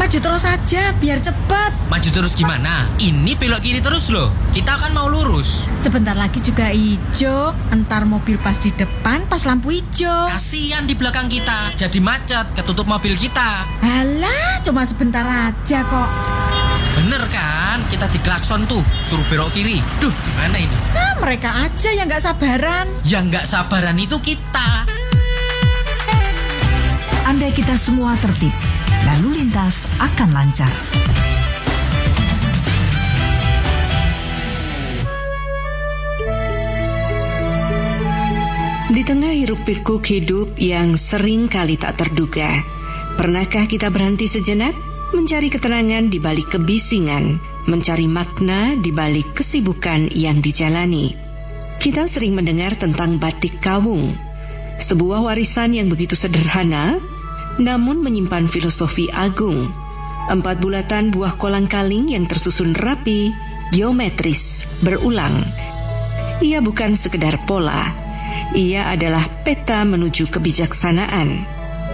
Maju terus saja, biar cepat. Maju terus gimana? Ini belok kiri terus loh. Kita kan mau lurus. Sebentar lagi juga hijau. Entar mobil pas di depan, pas lampu hijau. Kasian di belakang kita, jadi macet, ketutup mobil kita. Halah, cuma sebentar aja kok. Bener kan? Kita diklakson tuh, suruh belok kiri. Duh, gimana ini? Nah, mereka aja yang gak sabaran. Yang gak sabaran itu kita. Andai kita semua tertib, lalu lintas akan lancar. Di tengah hiruk-pikuk hidup yang sering kali tak terduga, pernahkah kita berhenti sejenak, mencari ketenangan di balik kebisingan, mencari makna di balik kesibukan yang dijalani? Kita sering mendengar tentang batik kawung, sebuah warisan yang begitu sederhana, namun menyimpan filosofi agung. 4 bulatan buah kolang-kaling yang tersusun rapi, geometris, berulang. Ia bukan sekedar pola, ia adalah peta menuju kebijaksanaan.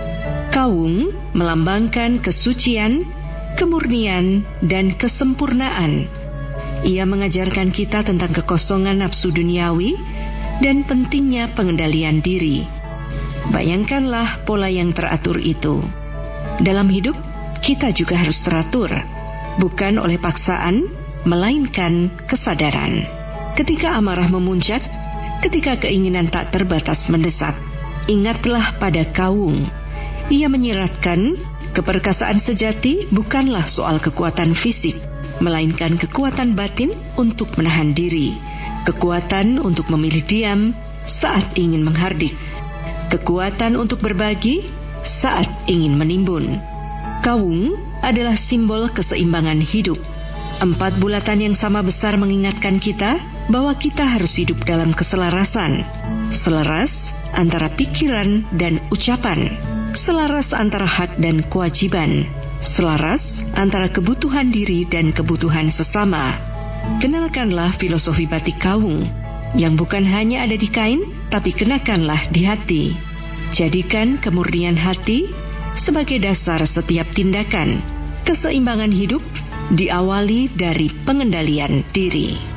Kawung melambangkan kesucian, kemurnian, dan kesempurnaan. Ia mengajarkan kita tentang kekosongan nafsu duniawi dan pentingnya pengendalian diri. Bayangkanlah pola yang teratur itu. Dalam hidup, kita juga harus teratur, bukan oleh paksaan, melainkan kesadaran. Ketika amarah memuncak, ketika keinginan tak terbatas mendesak, ingatlah pada kawung. Ia menyiratkan, keperkasaan sejati bukanlah soal kekuatan fisik, melainkan kekuatan batin untuk menahan diri, kekuatan untuk memilih diam saat ingin menghardik, kekuatan untuk berbagi saat ingin menimbun. Kawung adalah simbol keseimbangan hidup. 4 bulatan yang sama besar mengingatkan kita bahwa kita harus hidup dalam keselarasan. Selaras antara pikiran dan ucapan. Selaras antara hak dan kewajiban. Selaras antara kebutuhan diri dan kebutuhan sesama. Kenalkanlah filosofi batik kawung, yang bukan hanya ada di kain, tapi kenakanlah di hati. Jadikan kemurnian hati sebagai dasar setiap tindakan. Keseimbangan hidup diawali dari pengendalian diri.